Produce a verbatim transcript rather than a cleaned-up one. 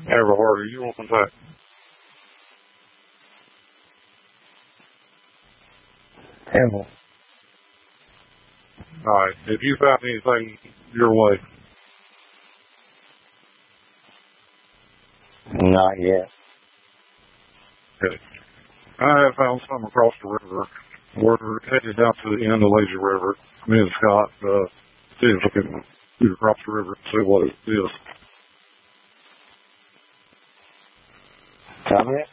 Everhard, are you on that? Handle. Alright, if you found anything your way. Not yet. Okay. I have found some across the river. We're headed down to the end of the Lazy River. Me and Scott, uh, see if we can get across the river and see what it is. Comment?